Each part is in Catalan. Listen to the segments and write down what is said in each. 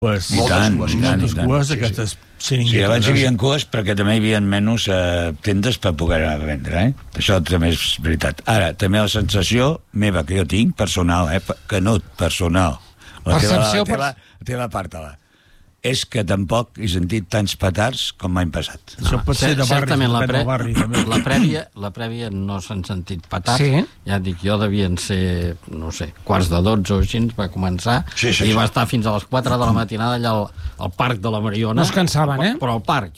Moltes cues d'aquestes xiringuitos. Sí, abans hi havia cues perquè també hi havia menys tendes per poder vendre, Això també és veritat. Ara, també la sensació meva que jo tinc, personal, Canut, personal. La teva part, és que tampoc he sentit tants petards com l'any passat. Això pot ser de barri. La prèvia no s'han sentit petards. Ja et dic, jo devien ser, no sé, quarts de 12 o així, va començar, i va estar fins a les 4 de la matinada allà al Parc de la Mariona. No es cansaven, Però al parc,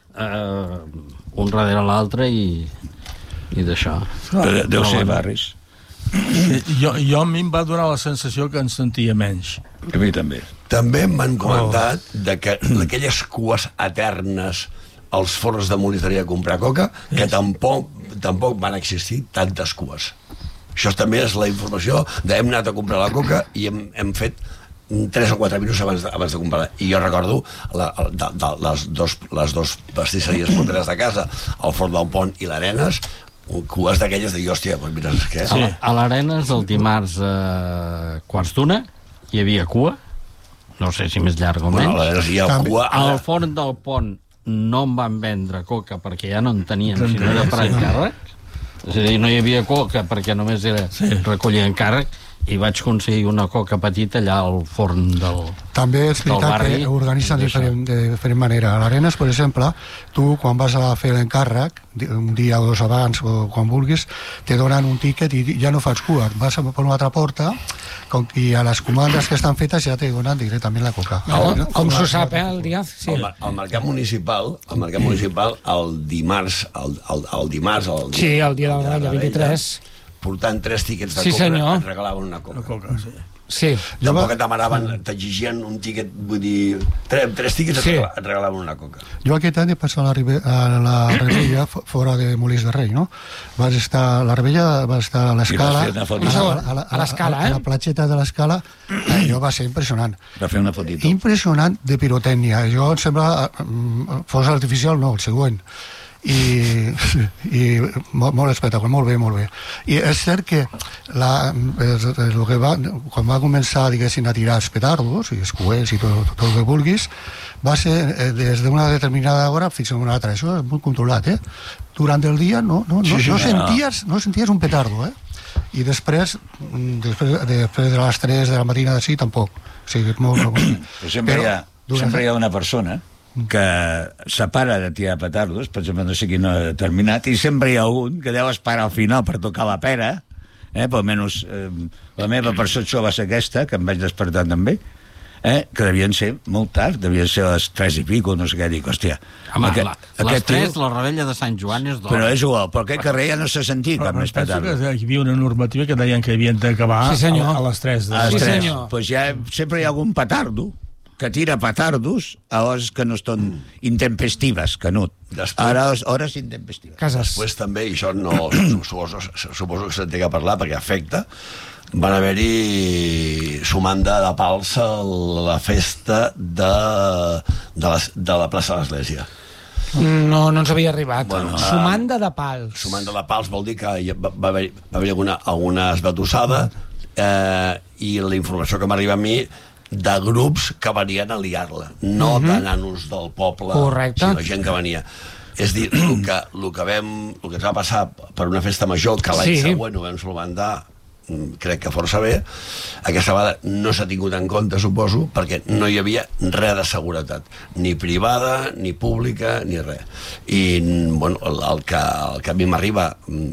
un darrere l'altre i d'això. Deu ser barris. Jo a mi em va donar la sensació que en sentia menys. A mi també. També m'han comentat que aquelles cues eternes als forns de Moliteria a comprar coca, que tampoc van existir tantes cues. Això també és la informació hem anat a comprar la coca i hem fet 3 o 4 minuts abans de comprar-la. I jo recordo les dos pastisseries properes de casa, el Forn del Pont i l'Arenes, cues d'aquelles de dir, hòstia, doncs mira, què? A l'Arenes, el dimarts quarts d'una, hi havia cua, no sé si més llarg o menys. A l'Arenes hi ha cua. Al Forn del Pont no em van vendre coca perquè ja no en teníem, si no era per encàrrec. És a dir, no hi havia coca perquè només era recollir encàrrec, i vaig aconseguir una coca petita allà al forn del barri. També és veritat que organitzen de diferent manera. A l'Arenes, per exemple, tu quan vas a fer l'encàrrec, un dia o dos abans o quan vulguis, te donen un tíquet i ja no fas cua. Vas per una altra porta i a les comandes que estan fetes ja te donen directament la coca. Com s'ho sap, el Díaz? Al mercat municipal, el dimarts... Sí, el dia de la 23... portant 3 tíquets de coca, et regalaven una coca. Sí. Tampoc et demanaven, t'exigien un tíquet, vull dir, 3 tíquets et regalaven una coca. Jo aquest any he passat a la Rebella, fora de Molins de Rei, no? La Rebella va estar a l'Escala, a la platgeta de l'Escala, allò va ser impressionant. Va fer una fotito. Impressionant de pirotècnia. Jo em sembla, fos artificial, no, el següent. I molt espectacular, molt bé. I és cert que quan va començar, diguéssim, a tirar els petardos i els coets i tot el que vulguis, va ser des d'una determinada hora fins a una altra. Això és molt controlat, Durant el dia no senties un petardo, i després de les 3 de la matina sí, tampoc. O sigui, sempre hi ha una persona que separa de tirar petardos, per exemple, no sé quin determinat, i sempre hi ha algun que deu esperar al final per tocar la pera, per almenys la meva percepció va ser aquesta, que em vaig despertar també, que devien ser molt tard, devien ser a les 3 i pico, no sé què, dic, hòstia... Home, les 3, la Rebella de Sant Joan és d'hora. Però és igual, però aquest carrer ja no s'ha sentit cap més petardo. Penso que hi havia una normativa que deien que havien d'acabar a les 3. Sí, senyor. Doncs ja sempre hi ha algun petardo que tira petardos a hores que no estan intempestives, Canut. Ara hores intempestives. Després també, i això no suposo que se'n té que parlar perquè afecta, van haver-hi sumanda de pals a la festa de la plaça de l'Església. No ens havia arribat. Sumanda de pals. Sumanda de pals vol dir que va haver-hi alguna esbatussada i la informació que m'arriba a mi de grups que venien a liar-la, no de nanos del poble, sinó gent que venia. És dir, el que ens va passar per una festa major, que l'any següent ho vam solventar, crec que força bé, aquesta vegada no s'ha tingut en compte, suposo, perquè no hi havia res de seguretat, ni privada, ni pública, ni res. I, bueno, el que a mi m'arriba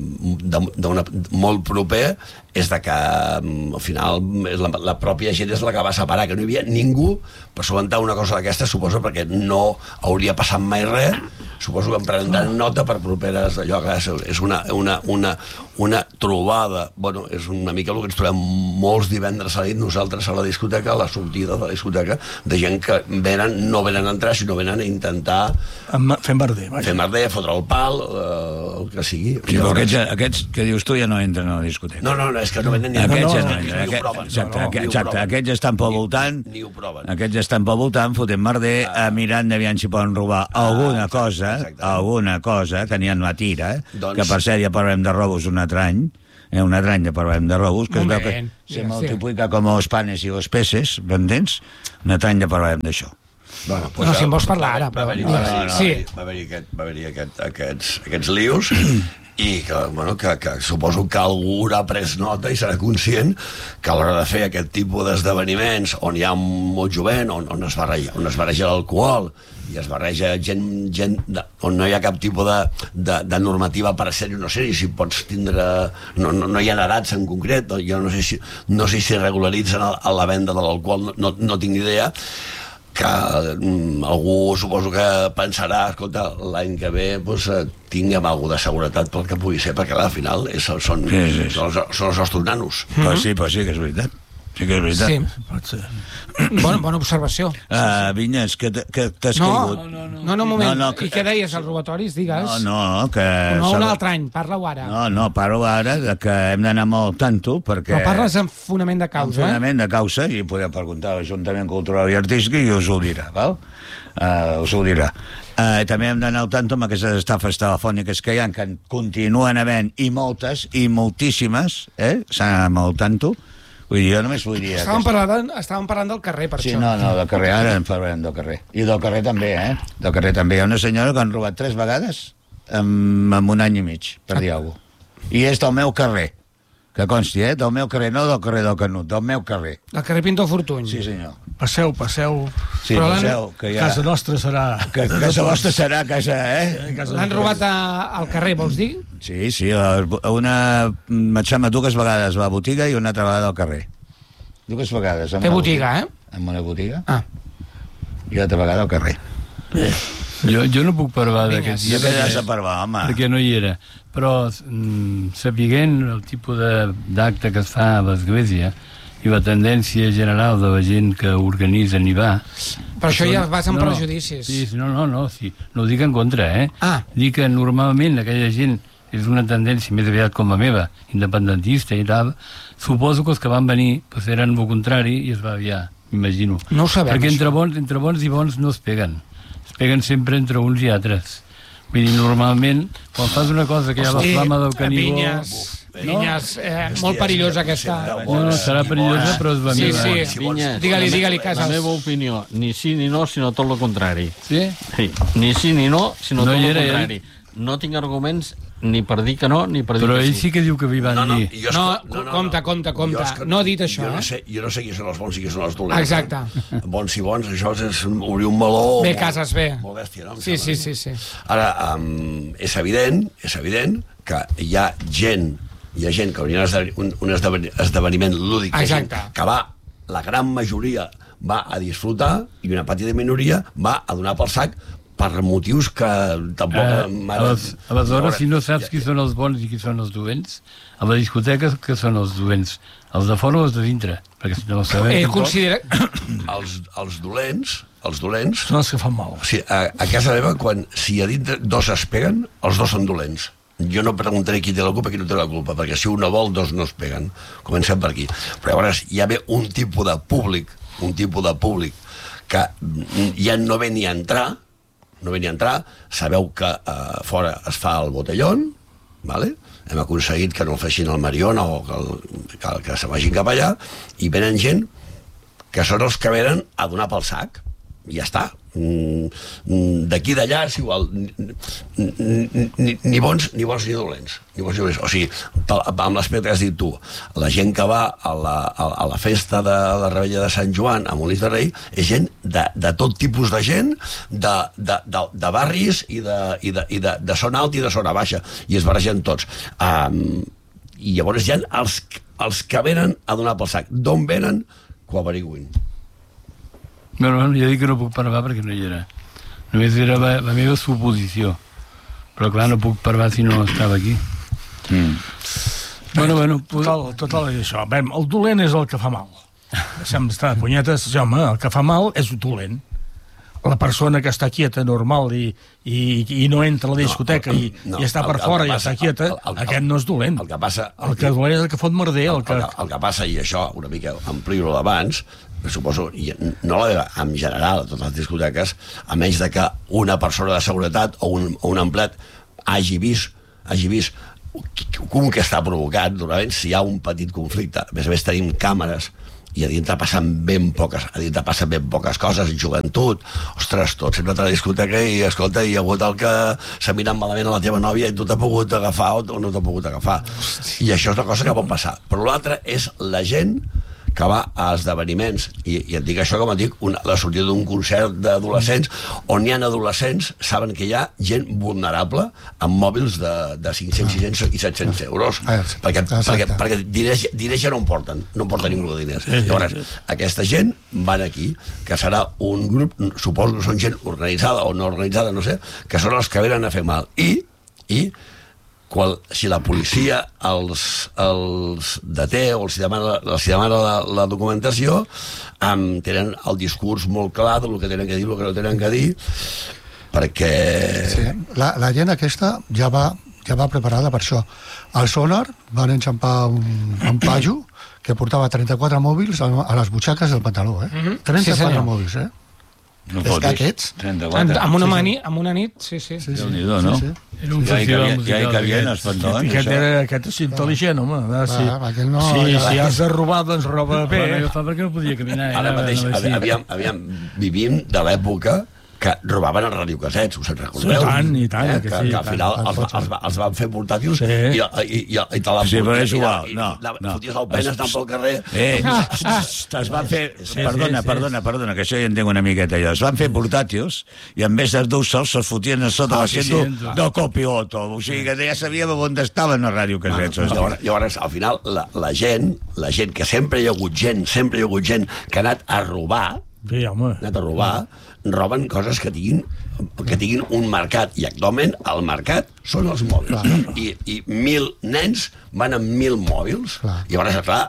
molt proper és de que al final la pròpia gent és la que va separar, que no hi havia ningú per solventar una cosa d'aquesta, suposo, perquè no hauria passat mai res. Suposo que em prendran nota per properes allò, que és una trobada, bueno, és una mica el que ens trobem molts divendres a la nit nosaltres a la discoteca, a la sortida de la discoteca, de gent que no venen a entrar, sinó venen a intentar fer merder, fotre el pal, el que sigui. Però aquests que dius tu ja no entren a la discoteca. No, és que no venen ni a Exacte, aquests estan pel voltant, aquests estan pel voltant fotent merder, mirant d'aviam si poden robar alguna cosa que n'hi ha la tira, que per cert ja parlem de robos un altre any, Un altre any parlarem de robos, que es veu que se multiplica com els panes i els peces, m'entens? Un altre any parlarem d'això. Bueno, pues no, si em vols parlar ara, però... Va haver-hi aquests lius i que suposo que algú haurà pres nota i serà conscient que a l'hora de fer aquest tipus d'esdeveniments on hi ha molt jovent, on es barreja l'alcohol i es barreja gent on no hi ha cap tipus de normativa per ser-hi o no ser-hi, si pots tindre... No hi ha edats en concret, jo no sé si regularitzen la venda de l'alcohol, no tinc idea, que algú suposo que pensarà, escolta, l'any que ve tinguem alguna de seguretat pel que pugui ser, perquè al final són els nostres nanos. Pues sí, que és veritat. Sí que és veritat. Sí. Pot ser. Bona observació. Vinyes, que t'has caigut. No, un moment. I què deies, els robatoris, digues? No, que... No, un altre any, parla-ho ara. No, parlo ara que hem d'anar molt tanto, perquè... Però parles en fonament de causa, fonament de causa, i podem preguntar a l'Ajuntament Cultural i Artístic i us ho dirà, val? Us ho dirà. També hem d'anar al tanto amb aquestes estafes telefòniques que hi ha, que continuen havent, i moltes, i moltíssimes, s'han d'anar al tanto. Vull dir, jo només vull dir... Estàvem parlant del carrer, per això. Sí, no, del carrer, ara en parlarem del carrer. I del carrer també, Del carrer també. Hi ha una senyora que han robat 3 vegades en un any i mig, per dir alguna cosa. I és del meu carrer, que consti, del meu carrer, no del carrer del Canut, del meu carrer. Del carrer Pintor Fortuny. Sí, senyor. Passeu. Sí, passeu. Casa nostra serà... Casa vostra serà casa, L'han robat al carrer, vols dir? Sí, em sembla 2 vegades a la botiga i una altra vegada al carrer. 2 vegades. Té botiga, En una botiga. I l'altra vegada al carrer. Jo no puc parlar d'aquest dia perquè no hi era, però sapiguent el tipus d'acte que es fa a l'església i la tendència general de la gent que organitzen i va... Però això ja vas amb prejudicis. Sí, no ho dic en contra, Dic que normalment aquella gent és una tendència més aviat com la meva, independentista i tal, suposo que els que van venir eren el contrari i es va aviar, m'imagino. No ho sabem, perquè entre bons i bons no es peguen. Es peguen sempre entre uns i altres. Vull dir, normalment, quan fas una cosa que hi ha la flama del canigó... Vinyes, molt perillosa aquesta. No, serà perillosa, però és la meva. Sí. Digue-li, Casas. La meva opinió, ni sí ni no, sinó tot el contrari. Sí? Sí, ni sí ni no, sinó tot el contrari. No tinc arguments ni per dir que no, ni per dir però que sí. Però ell sí que diu que vi van dir. Compte. No ha dit això, Jo no sé qui són els bons i qui són els dolents. Exacte. Bons i bons, això és obrir un meló... Bé, Casas, bé. Molt bèstia, no? Sí. Ara, és evident que hi ha gent que hauria un esdeveniment lúdic, que va, la gran majoria va a disfrutar i una petita minoria va a donar pel sac per motius que tampoc... Aleshores, si no saps qui són els bons i qui són els dolents, a la discoteca que són els dolents? Els de fora o els de dintre? Perquè si no ho sabem... Els dolents són els que fan mal. Sí, a casa meva, si a dintre 2 es peguen, els 2 són dolents. Jo no preguntaré qui té la culpa i qui no té la culpa, perquè si un no vol, 2 no es peguen. Comencem per aquí. Però llavors hi ha un tipus de públic que ja no ve ni a entrar, sabeu que fora es fa el botellón, vale? Hem aconseguit que no el facin al Mariona o que se vagin cap allà, i venen gent que són els que venen a donar pel sac, i ja està. D'aquí d'allà és igual, ni bons ni dolents. O sigui, amb l'aspecte que has dit tu, la gent que va a la festa de la Revetlla de Sant Joan a Molins de Rei és gent de tot tipus de gent, de barris i de zona alta i de zona baixa, i es barregen tots. I llavors hi ha els que venen a donar pel sac. D'on venen? Que ho averiguin. Bueno, ja dic que no puc parlar perquè no hi era. Només era la meva suposició. Però clar, no puc parlar si no estava aquí. Bueno, total és això. El dolent és el que fa mal. Deixem d'estar de punyetes. Home, el que fa mal és dolent. La persona que està quieta, normal, i no entra a la discoteca i està per fora i està quieta, aquest no és dolent. El que dolent és el que fot merder. El que passa, i això una mica amplio l'abans, suposo, no la veu en general a totes les discoteques, a menys de que una persona de seguretat o un empleat hagi vist com que està provocat, normalment, si hi ha un petit conflicte. A més tenim càmeres i a dintre passen ben poques coses, joventut, ostres, tot sempre a la discoteca i, escolta, hi ha hagut el que s'ha mirat malament a la teva nòvia i tu t'ha pogut agafar o no t'ha pogut agafar. I això és una cosa que pot passar. Però l'altra és la gent que va a esdeveniments, i et dic això com et dic, la sortida d'un concert d'adolescents on hi ha adolescents, saben que hi ha gent vulnerable amb mòbils de 500, 600 i 700 euros, perquè diners ja no en porten ningú de diners. Llavors, aquesta gent van aquí, que serà un grup, suposo que són gent organitzada o no organitzada, no sé, que són els que venen a fer mal. I si la policia els deté o els demana la documentació, tenen el discurs molt clar del que tenen que dir, el que no tenen que dir, perquè... Sí, la gent aquesta ja va preparada per això. Al Sonar van enxampar un paio que portava 34 mòbils a les butxaques del pantaló, 34 mòbils, No és que aquests... Amb una nit, sí. Déu-n'hi-do, no? Era un festival musical. Ja hi cabien els pantalons. Aquest és intel·ligent, home. Si has de robar, doncs roba bé. Bueno, jo fa perquè no podia caminar. Ara mateix, aviam, vivim de l'època que robaven els radiocasets, us en recordeu? I tant, que al final els van fer portàtils i te la sí, però és igual, no. Foties el penes anant pel carrer. Es van fer... Perdona, que això ja entenc una miqueta allò. Es van fer portàtils i en vez de dur-se'ls se'ls fotien a sota l'assento del copiloto. O sigui que ja sabíem on estaven els radiocasets. Llavors, al final, la gent que sempre hi ha hagut gent que ha anat a robar, roben coses que tinguin un mercat, i actualment el mercat són els mòbils. I 1.000 nens van amb 1.000 mòbils. I llavors, clar,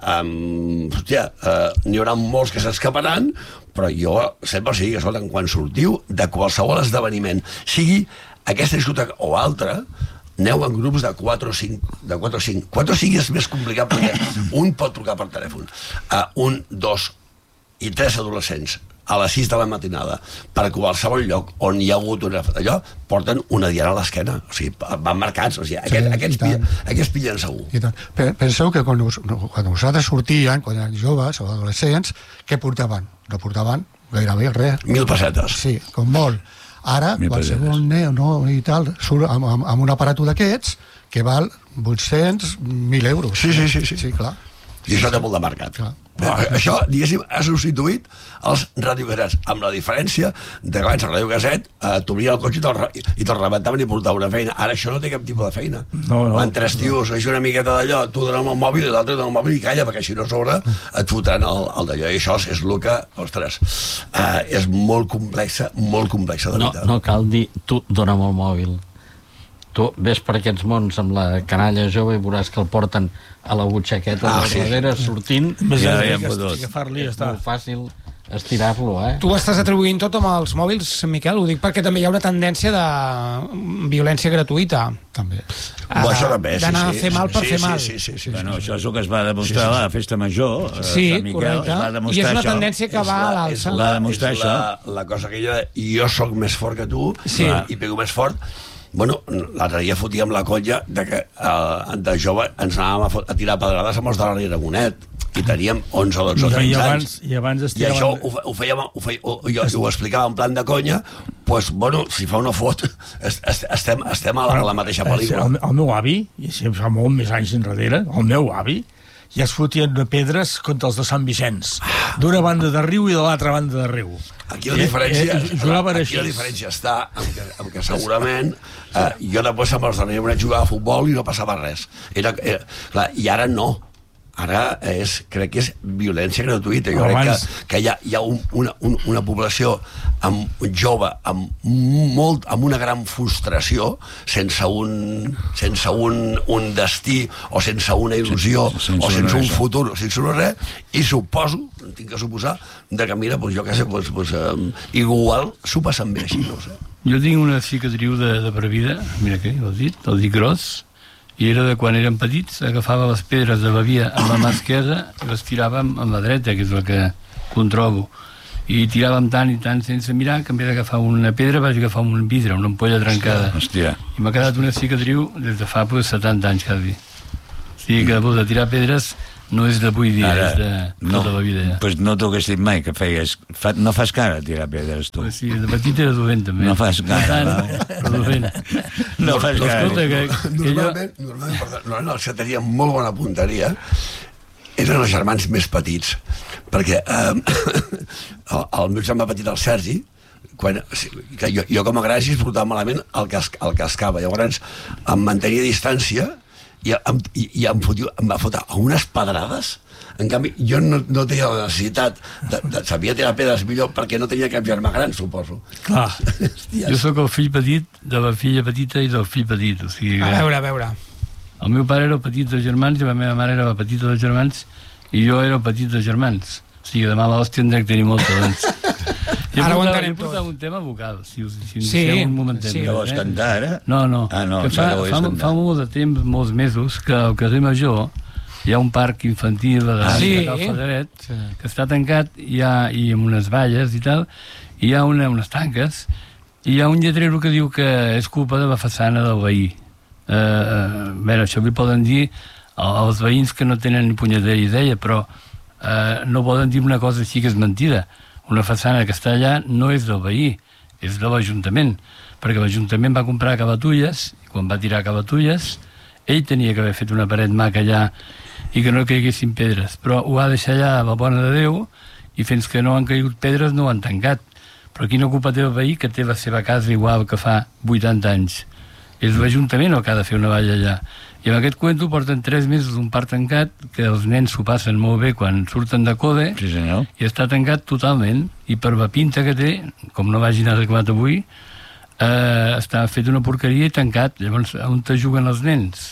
n'hi haurà molts que s'escaparan, però jo sempre sigui que, escolta, quan sortiu de qualsevol esdeveniment, sigui aquesta discoteca o altra, aneu en grups de 4 o 5. 4 o 5 és més complicat perquè un pot trucar per telèfon. 1, 2 i 3 adolescents a les 6 de la matinada per qualsevol lloc on hi ha hagut allò, porten una diana a l'esquena, o sigui, van marcats, o sigui, aquests pillen segur. Penseu que quan nosaltres sortien, quan eren joves o adolescents, què portaven? No portaven gairebé res. 1.000 pessetes. Sí, com molt. Ara, qualsevol neo i tal, surt amb un aparato d'aquests que val 800, 1.000 euros. Sí, clar. I això té molt de mercat. Això, diguéssim, ha substituït els radiocasets, amb la diferència de que abans el radiocaset t'obria el cotxe i te'l rebentaven i portava una feina. Ara això no té cap tipus de feina. Van 3 tios, això una miqueta d'allò, tu dona'm el mòbil i l'altre dona el mòbil i calla, perquè si no sobre et fotran el d'allò. I això és el que, ostres, és molt complexa de veritat. No cal dir, tu dona'm el mòbil. Tu ves per aquests mons amb la canalla jove i veuràs que el porten a la butxaqueta darrere, sortint. Agafar-li i està. És molt fàcil estirar-lo, Tu estàs atribuint tot amb els mòbils, Miquel? Ho dic perquè també hi ha una tendència de violència gratuïta. També. Això també, d'anar a fer mal per fer mal. Sí. Bueno, això és el que es va demostrar a la festa major. Sí, correcte. I és una tendència que va a l'alça. Va demostrar això. La cosa que jo soc més fort que tu i pego més fort. Bueno, l'altre dia fotíem la colla que de jove ens anàvem a tirar pedrades amb els de l'Ari Aragonet i teníem 11 o 12 anys. I abans I això ho explicava en plan de conya, doncs, bueno, si fa una foto estem a la mateixa pel·lícula. El meu avi, i fa molt més anys enrere, el meu avi, ja es fotien pedres contra els de Sant Vicenç, d'una banda de riu i de l'altra banda de riu. Aquí la diferència està en que segurament jo després amb els darrers vaig jugar a futbol i no passava res. I ara no. Ara crec que és violència gratuïta. Jo crec que hi ha una població jove amb una gran frustració, sense un destí o sense una il·lusió o sense un futur, sense res, i suposo, tinc que suposar, que mira, jo què sé, igual s'ho passen bé així, no sé. Jo tinc una cicatriu de per vida, mira què, el dit gros, i era de quan érem petits, agafava les pedres de bevia amb la mà esquerra i les tirava amb la dreta, que és el que controbo. i tiràvem tant i tant sense mirar que en vez d'agafar una pedra vaig agafar un vidre, una ampolla trencada. Hòstia. I m'ha quedat una cicatriu des de fa 70 anys quasi. O sigui que de tirar pedres no és d'avui dia, és de tota la vida ja. Pues no t'ho hagués dit mai que feies... No fas cara tirar pedres, tu. Pues sí, de petit era dolent també. No fas cara, però dolent. No fas cara. Escolta, normalment els que tenien molt bona punteria eren els germans més petits, perquè el meu germà petit, el Sergi, que jo com a gràcia es portava malament el cascava, llavors em mantenia a distància i em va fotre unes pedrades. En canvi, jo no tenia la necessitat sabia tirar pedres millor perquè no tenia cap germà gran, suposo. Clar. Jo sóc el fill petit de la filla petita i del fill petit, o sigui... A veure. El meu pare era el petit dels germans i la meva mare era la petita dels germans i jo era el petit dels germans. O sigui, de mala hòstia en dec tenir molta, doncs. Ara ho entenem tot. Jo portava un tema vocal, si un momentet. Sí. No vols cantar, ara? No. No, fa molt de temps, molts mesos, que al carrer Major hi ha un parc infantil de Cal Federet que està tancat i amb unes valles i tal, i hi ha unes tanques i hi ha un lletrero que diu que és culpa de la façana del veí. Bé, això li poden dir als veïns que no tenen ni punyetera idea, però no poden dir una cosa així que és mentida. Una façana que està allà no és del veí, és de l'Ajuntament, perquè l'Ajuntament va comprar cavatulles, i quan va tirar cavatulles, ell tenia que haver fet una paret maca allà i que no caiguessin pedres, però ho ha deixat allà a la bona de Déu, i fins que no han caigut pedres no ho han tancat. Però quina culpa té el veí que té la seva casa igual que fa 80 anys? És l'Ajuntament el que ha de fer una valla allà. I amb aquest cuento porten 3 mesos un parc tancat, que els nens s'ho passen molt bé quan surten de code, sí, senyor. I està tancat totalment, i per la pinta que té, com no vagin arreglat avui, està fet una porqueria i tancat. Llavors, on te juguen els nens?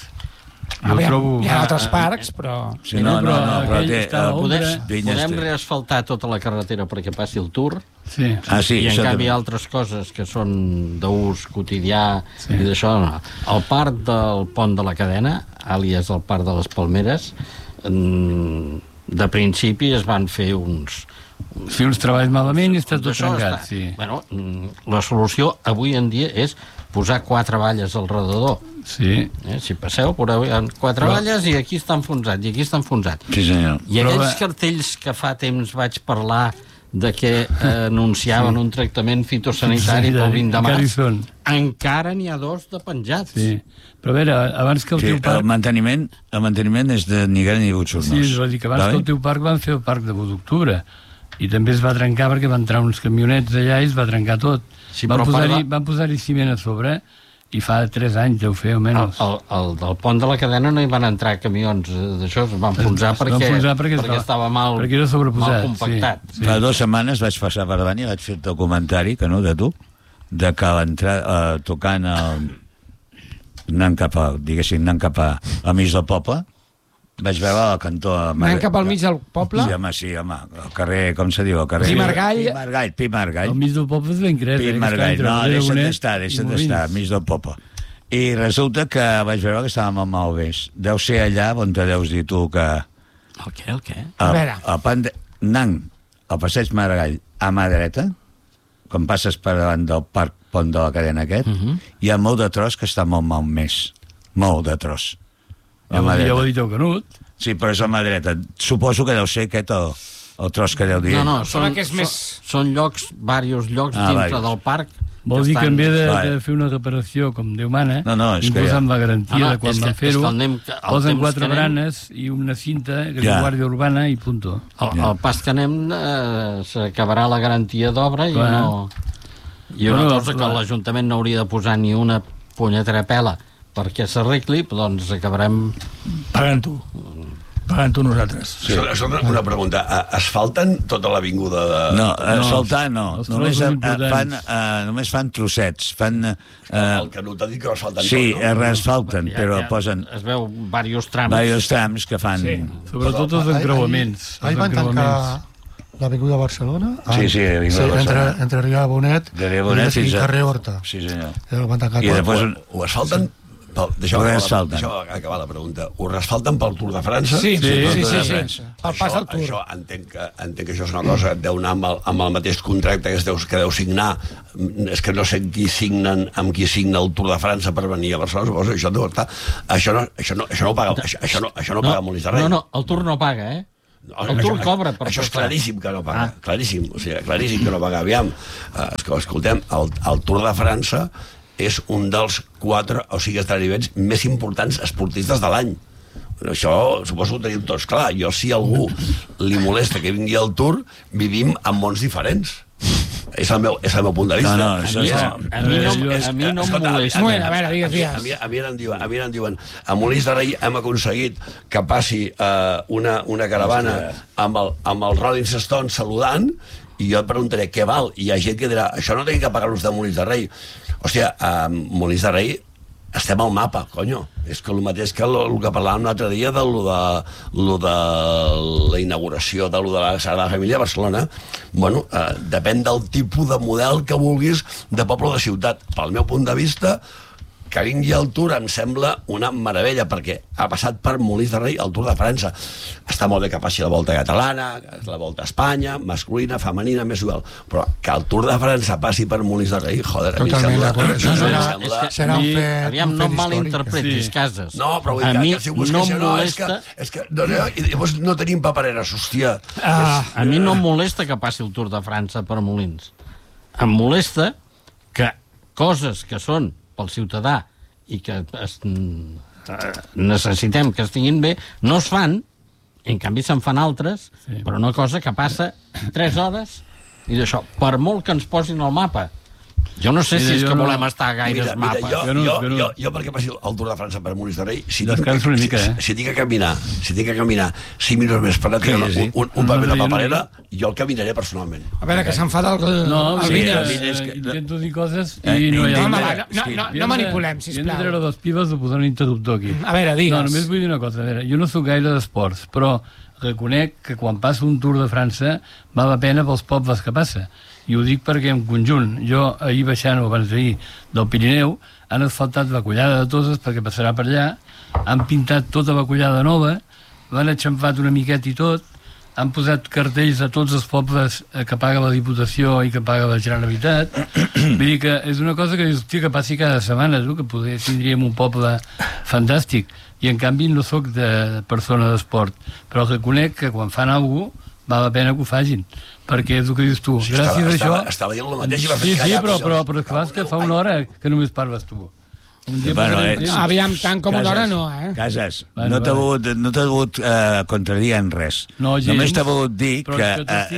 Hi ha altres parcs, però... Sí, però podem reasfaltar tota la carretera perquè passi el Tour, sí. I en canvi altres coses que són d'ús quotidià i d'això no. El parc del Pont de la Cadena, àlies el parc de les Palmeres, de principi es van fer uns treballs malament i està tot trencat. Bueno, la solució avui en dia és posar 4 valles al redador. Sí. Si passeu, veureu 4 valles i aquí està enfonsat, i aquí està enfonsat. Sí, senyor. I aquells cartells que fa temps vaig parlar de que anunciaven un tractament fitosanitari pel 20 de març, encara n'hi ha 2 de penjats. Sí. Però a veure, abans que el teu parc... El manteniment és de ni gran ni boxornós. Sí, és a dir que abans que el teu parc van fer el parc de 1 d'octubre i també es va trencar perquè van entrar uns camionets allà i es va trencar tot. Sí, van posar-hi ciment a sobre i fa 3 anys deu fer, almenys. El del Pont de la Cadena no hi van entrar camions d'això, es van enfonsar perquè estava mal compactat. Sí. Fa 2 setmanes vaig passar per davant i vaig fer el documentari, que no, de tu, de que tocant anant cap al mig del poble, vaig veure el cantó... Anant cap al mig del poble? Sí, home, el carrer, com se diu? Pi Margall? Pi Margall. Al mig del poble és ben cret. Pi Margall, no, deixa't d'estar, al mig del poble. I resulta que vaig veure que estàvem al Malvés. Deu ser allà on te deus dir tu que... El què? Anant al passeig Margall a mà dreta, quan passes per davant del parc Pont de la Cadena aquest, hi ha molt de tros que està molt malmès. Molt de tros. Ja ho ha dit el Canut. Sí, però és a mà dreta. Suposo que deu ser aquest el tros que deu dir. No, són llocs, diversos llocs dintre del parc. Vol dir que en vez de fer una reparació com Déu mana, inclús amb la garantia de quan van fer-ho, posen 4 branes i una cinta que és la Guàrdia Urbana i punto. El pas que anem s'acabarà la garantia d'obra i no... I una cosa que l'Ajuntament no hauria de posar ni una punyetera pela perquè s'arregli, doncs acabarem pagant-ho nosaltres. Sí. Una pregunta, asfalten tota l'avinguda de... No, asfaltar no. Només fan trossets. El Canut ha dit que asfalten tot, no? Sí, reasfalten, però posen... Es veu diversos trams. Diversos trams que fan... Sobretot els encreuaments. Ahir van tancar l'Avinguda Barcelona, entre Rià Bonet i carrer Horta. Sí, senyor. I ho asfalten Deixeu-me acabar la pregunta. Ho resfalten pel Tour de França? Sí. El pas al Tour. Això, entenc que això és una cosa que deu anar amb el mateix contracte que deu signar. És que no sé amb qui signa el Tour de França per venir a Barcelona. Suposo que això deu estar... Això no paga Molins de Rei. No, el Tour no paga, El Tour cobra per això és claríssim que no paga. Claríssim que no paga. Aviam, escoltem, el Tour de França és un dels 4 esdeveniments més importants esportistes de l'any. Això suposo que ho tenim tots clar. Jo, si a algú li molesta que vingui al Tour, vivim en mons diferents. És el meu punt de vista. A mi no em molesta. A veure, digues. A mi em diuen a Molins de Rei hem aconseguit que passi una caravana amb el Rolling Stone saludant, i jo et preguntaré què val, i hi ha gent que dirà això no tenim que pagar-los de Molins de Rei. Hòstia, a Molins de Rei estem al mapa, conyo. És que el mateix que el que parlàvem l'altre dia de la inauguració de la Sagrada Família a Barcelona. Bueno, depèn del tipus de model que vulguis de poble o de ciutat. Pel meu punt de vista, que vingui al Tour em sembla una meravella, perquè ha passat per Molins de Rei el Tour de França. Està molt bé que passi la Volta Catalana, la Volta a Espanya, masculina, femenina, més igual, però que el Tour de França passi per Molins de Rei, joder, a mi em sembla... Aviam, no malinterpretis, Casas. No, però vull dir que si busqués no molesta... És que llavors no tenim papereres, hòstia. A mi no em molesta que passi el Tour de França per Molins. Em molesta que coses que són pel ciutadà i que necessitem que estiguin bé, no es fan, en canvi se'n fan altres, però una cosa que passa 3 hores i d'això, per molt que ens posin al mapa. Jo no sé si és que volem estar a gaires mapes. Jo perquè passi el Tour de França per Molins de Rei, si tinc que caminar 5 minuts més per anar un paper de paperera, jo el caminaré personalment. A veure, que s'enfada el Vinyes. Intento dir coses i no hi ha... No manipulem, sisplau. Jo hem de treure 2 pibes de posar un interruptor aquí. A veure, digues. No, només vull dir una cosa. A veure, jo no soc gaire d'esports, però reconec que quan passa un Tour de França val la pena pels pobles que passa. I ho dic perquè en conjunt, jo ahir baixant o abans d'ahir del Pirineu han asfaltat la Collada de Toses perquè passarà per allà, han pintat tota la Collada nova, l'han enxampat una miqueta i tot, han posat cartells a tots els pobles que paga la Diputació i que paga la Generalitat. Vull dir que és una cosa que dius, hòstia, que passi cada setmana, que poder tindríem un poble fantàstic. I en canvi no sóc de persona d'esport, però reconec que quan fan alguna cosa val la pena que ho facin, perquè és el que dius tu. Gràcies a això... Estava dient el mateix i va fer callar. Sí, però clar, és que fa una hora que només parles tu. Aviam, tant com una hora no, Casas, no t'ha volgut contradir en res. Només t'ha volgut dir que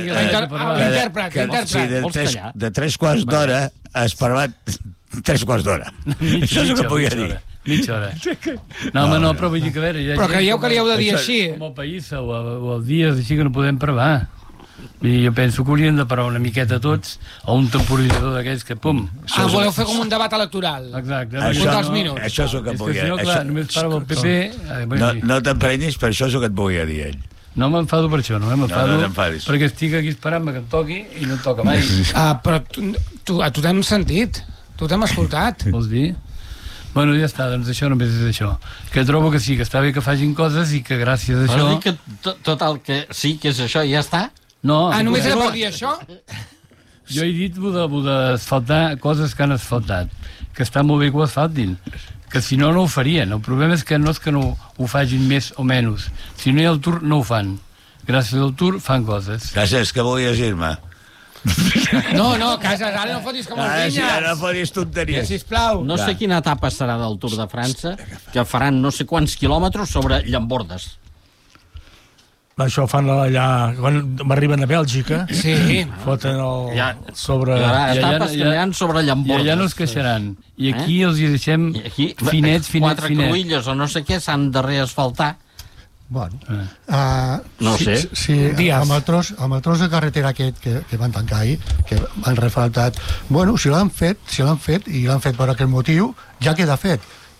de 3 quarts d'hora has parlat 3 quarts d'hora. Això és el que podia dir. Mitja hora. No, però vull dir que a veure... Però creieu que li heu de dir així? Com el país o el dia, així que no podem parlar. Jo penso que hauríem de parar una miqueta tots a un temporitzador d'aquells que, pum... voleu fer com un debat electoral? Exacte. Això és el que et volia dir. És que si no, clar, només parla el PP... No t'emprenyis, per això és el que et volia dir ell. No m'enfado per això, m'enfado perquè estic aquí esperant que em toqui i no em toca mai. Però tu t'hem sentit, tu t'hem escoltat. Vols dir? Bueno, ja està, doncs això només és això. Que trobo que sí, que està bé que facin coses i que gràcies a això... Vols dir que tot el que sí que és això ja està? No. Només era per dir això? Jo he dit d'asfaltar coses que han asfaltat, que està molt bé que ho asfaltin, que si no, no ho farien. El problema és que no ho facin més o menys. Si no hi ha el Tour, no ho fan. Gràcies al Tour fan coses. Gràcies, que volies dir-me? No, Casas, ara no fotis com els Vinyes. Ara no fotis tonteries. Sisplau. No sé quina etapa serà del Tour de França, que faran no sé quants quilòmetres sobre llambordes. Això fan allà, quan arriben a Bèlgica, foten sobre... Etapes que aniran sobre llambordes. I allà no es queixaran. I aquí els hi deixem finets. 4 cruïlles o no sé què s'han de reasfaltar. Bueno, no sé. Amb el tros de carretera aquest que van tancar ahir, que han refaltat, bueno, si l'han fet i l'han fet per aquest motiu, ja queda fet.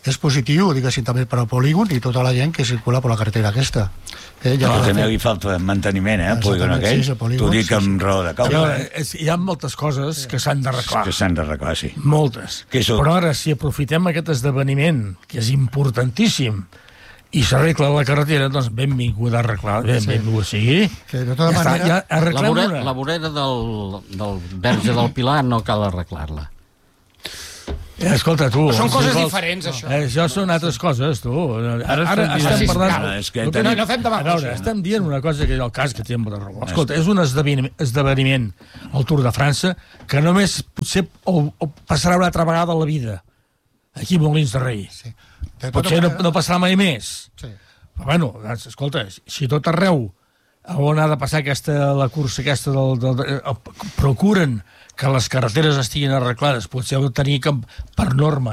és positiu, diguéssim, també per al polígon i tota la gent que circula per la carretera aquesta. Però també li falta manteniment, el polígon aquell. T'ho dic amb raó de causa. Hi ha moltes coses que s'han d'arreglar. Que s'han d'arreglar, sí. Moltes. Però ara, si aprofitem aquest esdeveniment, que és importantíssim, i s'arregla la carretera, doncs benvingut a arreglar, benvingut sigui. De tota manera... La vorera del Verge del Pilar no cal arreglar-la. Escolta, tu... Són coses diferents, això. Això són altres coses, tu. Ara estem parlant... No fem demà. A veure, estem dient una cosa que és el cas que té molta raó. Escolta, és un esdeveniment al Tour de França que només potser passarà una altra vegada a la vida. Aquí a Molins de Rei. Potser no passarà mai més. Però bueno, escolta, si tot arreu on ha de passar la cursa aquesta procuren que les carreteres estiguin arreglades, potser ho tenir per norma,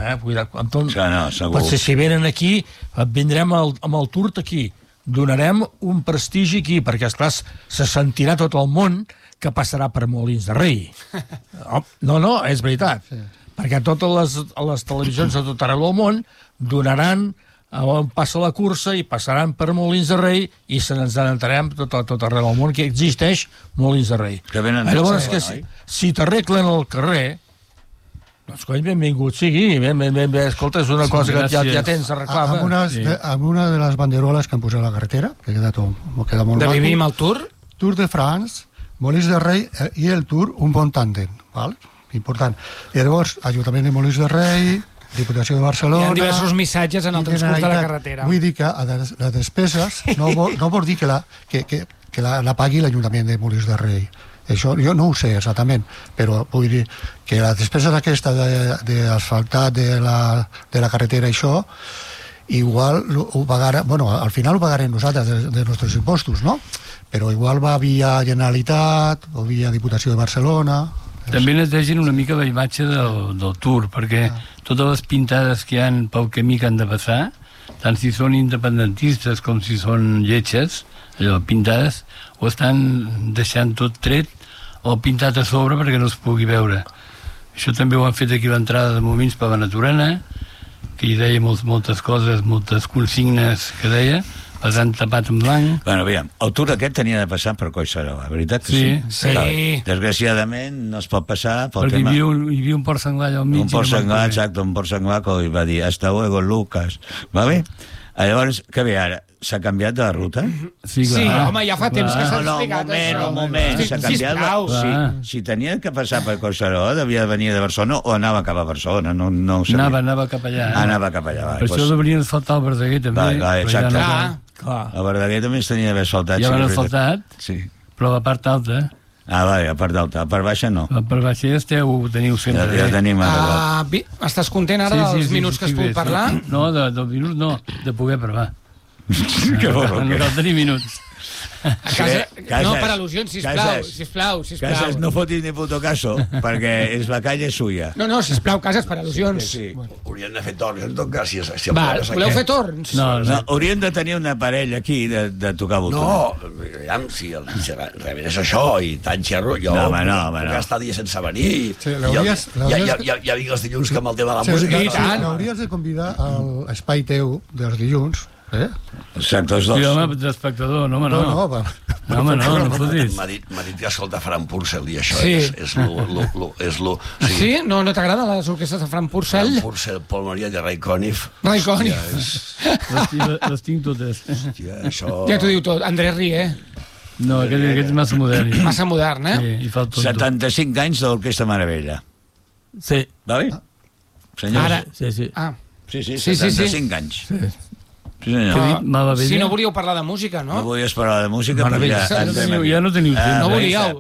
potser si venen aquí, vindrem amb el Tour aquí, donarem un prestigi aquí, perquè esclar, se sentirà tot el món que passarà per Molins de Rei. No, és veritat. Perquè totes les televisions de tot arreu del món donaran on passa la cursa i passaran per Molins de Rei i se n'ens enterem tot arreu del món que existeix Molins de Rei. Llavors, si t'arreglen el carrer, doncs, benvingut sigui. Escolta, és una cosa que ja tens arreglada. Amb una de les banderoles que han posat a la carretera, que queda molt maco. Vivim el Tour? Tour de France, Molins de Rei i el Tour, un bon tàndem, val? Important. I llavors, Ajuntament de Molins de Rei, Diputació de Barcelona... Hi ha diversos missatges en el transcurs de la carretera. Vull dir que les despeses no vol dir que la pagui l'Ajuntament de Molins de Rei. Això jo no ho sé exactament, però vull dir que la despesa aquesta d'asfaltat de la carretera, això, igual ho pagarà... Bueno, al final ho pagarem nosaltres de nostres impostos, no? Però igual va via Generalitat o via Diputació de Barcelona... També netegen una mica la imatge del Tour, perquè totes les pintades que hi ha pel camí que han de passar, tant si són independentistes com si són lletges, allò, pintades, ho estan deixant tot tret o pintat a sobre perquè no es pugui veure. Això també ho han fet aquí a l'entrada de Momins per la Naturana, que hi deia moltes coses, moltes consignes que deia, les han tapat en blanc. Bueno, aviam, el Tour aquest tenia de passar per Collserola, la veritat que sí? Sí. Desgraciadament no es pot passar pel perquè tema... hi havia un port senglar allà al mig. Un port senglar, exacte, un port senglar que li va dir hasta luego, Lucas. Va bé? Llavors, què ve ara? S'ha canviat de la ruta? Sí, home, ja fa temps que s'ha explicat això. Un moment, s'ha canviat. Si tenia que passar per Collserola, devia venir de Barcelona o anava cap a Barcelona, no ho sabia. Anava cap allà. Anava cap allà. Per això deurien asfaltar el Verdaguer, també. Exacte. El Verdaguer també es tenia d'haver asfaltat. Ja l'han asfaltat, però la part alta... La part alta. La part baixa no. La part baixa ja ho teniu sempre. Ja tenim ara. Estàs content ara dels minuts que has pogut parlar? No, dels minuts no, de poder parlar. Que bo, no cal tenir minuts. No, per al·lusions, sisplau. Casas, no fotis ni puto caso, perquè és la calle suya. No, sisplau, Casas, per al·lusions. Hauríem de fer torns, en tot cas. Voleu fer torns? No, hauríem de tenir un aparell aquí de tocar botó. No, aviam, si realment és això, i tant xerro, jo puc estar dies sense venir. Ja vinc els dilluns que amb el tema de la música. L'hauries de convidar a l'espai teu dels dilluns, Certes dos. Sí, home, d'espectador, no, home, no. No fotis. M'ha dit que escolta Fran Purcell i això és lo... Sí? No t'agraden les orquestres de Fran Purcell? Fran Purcell, Paul Maria i Ray Conniff. Ray Conniff. Les tinc totes. Ja t'ho diu tot. Andrés Rié. No, aquest és massa modern. Massa modern, Sí, i fa tot. 75 anys de l'Orquestra Meravella. Sí. Va bé? Senyors? Ara. Sí, 75 anys. Sí, si no volíeu parlar de música, no? No volies parlar de música, perquè ja no teniu temps. No volíeu.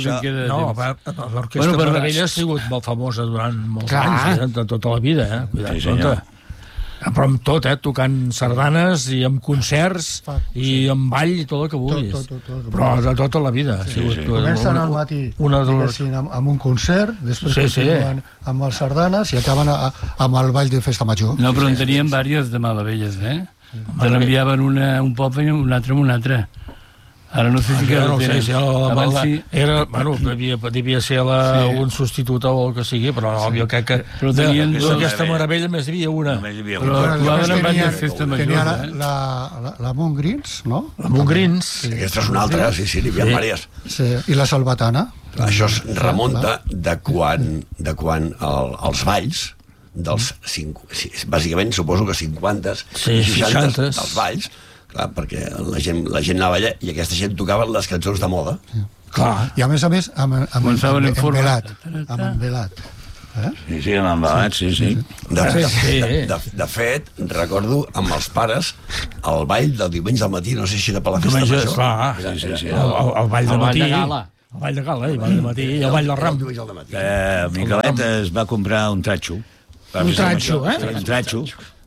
L'Orquestra Meravella ha sigut molt famosa durant molts anys, de tota la vida, Cuida't, però amb tot, tocant sardanes i amb concerts i amb ball i tot el que vulguis. Però de tota la vida. Comencen al matí amb un concert, després continuen amb les sardanes i acaben amb el ball de festa major. No, però en teníem diverses de Meravelles, Te n'enviaven un poble i un altre amb un altre. Ara no sé si que no sé si abans sí. Era, bueno, devia ser un substitut o el que sigui, però jo crec que d'aquesta meravella només hi havia una. Però actuaven amb bandes festa major. Tenia la Montgrins, no? La Montgrins. Aquesta és una altra, sí, n'hi havia diverses. Sí, i la Salvatana. Això es remunta de quan els balls dels 5, bàsicament suposo que 50 i 60 dels balls, clar, perquè la gent anava allà i aquesta gent tocava les cançons de moda. Clar. I a més amb envelat. Amb envelat. Sí, amb envelat, sí. De fet, recordo amb els pares el ball del diumenge al matí, no sé si era per la festa major. Clar, el ball de matí. El ball de gala, el ball de matí i el ball del ram. Miquelet es va comprar un tratxo. Un tratxo, Un tratxo.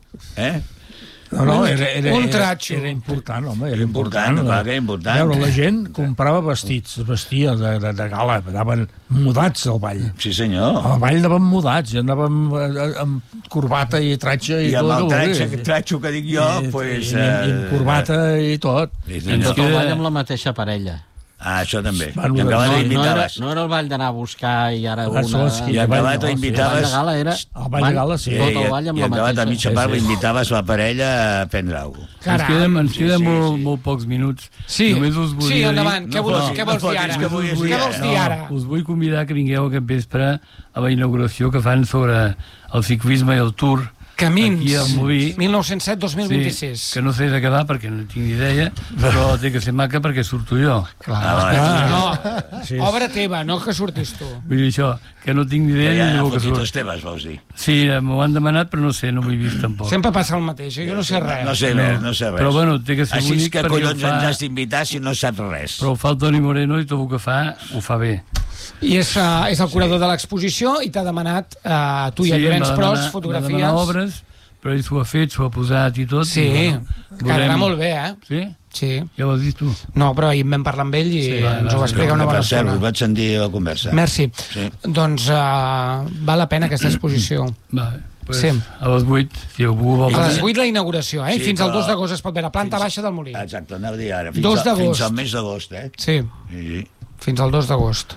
No, era important, home, era important. Veure, la gent comprava vestits, es vestia de gala, anaven mudats al ball. Sí, senyor. Al ball anaven mudats, anaven amb corbata i tratxa i tot. I amb el tratxo que dic jo, pues... I amb corbata i tot. I tot el ball amb la mateixa parella. Això també. No era el ball d'anar a buscar i ara una... I acabat ho invitaves... El ball de gala era... El ball de gala, sí. Tot el ball amb la mateixa. I acabat a mitja part invitaves la parella a prendre alguna cosa. Ens queden molt pocs minuts. Sí, endavant. Què vols dir ara? Us vull convidar que vingueu aquest vespre a la inauguració que fan sobre el ciclisme i el Tour. Camins, 1907-2026. Sí, que no sé de què va perquè no tinc ni idea, però té que ser maca perquè surto jo. Obra teva, no que surtis tu. Vull dir això, que no tinc ni idea. Hi ha fotitos teves, vols dir? Sí, m'ho han demanat, però no sé, no m'ho he vist tampoc. Sempre passa el mateix, jo no sé res. No sé res. Però bueno, té que ser així bonic que collons ens has d'invitar si no saps res. Però ho fa el Toni Moreno i tot el que fa, ho fa bé. I és el curador de l'exposició i t'ha demanat tu i el Llorenç Pros fotografies. M'ha demanat obres, però ell s'ho ha fet, s'ho ha posat i tot. Sí, quedarà molt bé, Sí? Sí. Ja ho has vist tu? No, però ahir vam parlar amb ell i ens ho va explicar una bona estona. Us vaig sentir a conversa. Merci. Doncs val la pena aquesta exposició. Pues a les 8, si algú vol... A les 8 la inauguració, fins al 2 d'agost es pot veure, planta baixa del Molí. Exacte, anava a dir ara. 2 d'agost. Fins al mes d'agost, Sí, fins al 2 d'agost.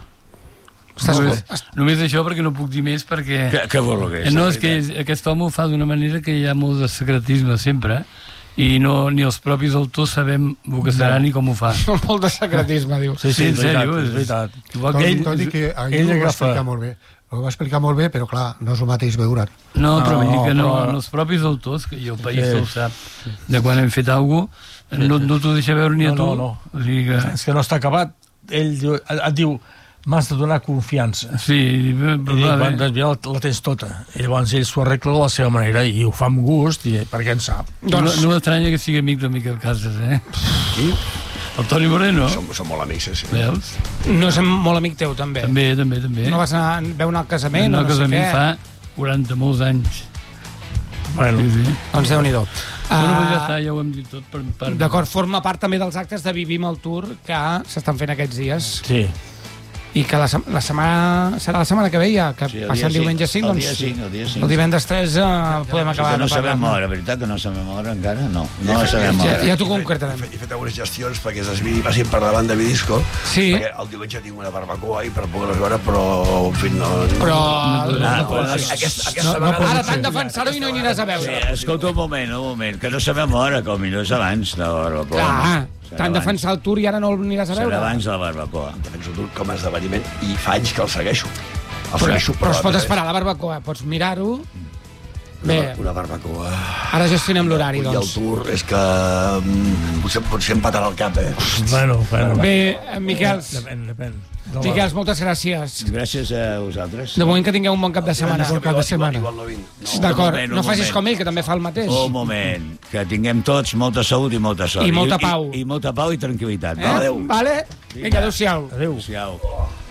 Només això perquè no puc dir més perquè... Que burro que és. No, és que aquest home ho fa d'una manera que hi ha molt de secretisme sempre i ni els propis autors sabem el que serà ni com ho fa. Molt de secretisme, diu. Sí, en sèrio, és veritat. Tot i que ell ho va explicar molt bé. Ho va explicar molt bé, però clar, no és el mateix veure. No, però vull dir que no, els propis autors, que i el país ho sap, de quan hem fet alguna cosa, no t'ho deixa veure ni a tu. No. És que no està acabat. Ell et diu, m'has de donar confiança. Sí, però la tens tota. I llavors ell s'ho arregla de la seva manera i ho fa amb gust, perquè en sap. No m'estranya que sigui amic de Miquel Casas, Qui? El Toni Moreno. Som molt amics, sí. Veus? No és molt amic teu, també. També. No vas anar al casament? No, al casament fa 40 molts anys. Bueno. Doncs Déu-n'hi-do. Ja ho hem dit tot. D'acord, forma part també dels actes de Vivim el Tour que s'estan fent aquests dies. Sí. I que la setmana serà la setmana que ve ja, que passa el diumenge 5, doncs el divendres 3 podem acabar de parlar. No sabem hora, veritat que no sabem hora encara, no sabem hora. Ja t'ho concretarem. He fet algunes gestions perquè es passin per davant de Vidisco, sí. Perquè el diumenge tinc una barbacoa i per poder-les veure, però en fi, no... Ara tant defensar-ho i no hi aniràs a veure. Escolta un moment, que no sabem hora, com millor és abans de la barbacoa. Clar, tant defensar el Tour i ara no el aniràs a veure. Serà abans de la barbacoa. Defenso el Tour com a esdeveniment i fa anys que el segueixo. Però es pot esperar la barbacoa, pots mirar-ho. Bé, una barbacoa... Ara gestionem l'horari, doncs. I el Tour és que potser em patarà el cap, Bueno. Bé, Miquel. Depèn. Miquel, moltes gràcies. Gràcies a vosaltres. De moment que tingueu un bon cap de setmana. D'acord, no facis com ell, que també fa el mateix. Un moment, que tinguem tots molta salut i molta sort. I molta pau. I molta pau i tranquil·litat. Adéu. Vale? Vinga, adéu-siau. Adéu.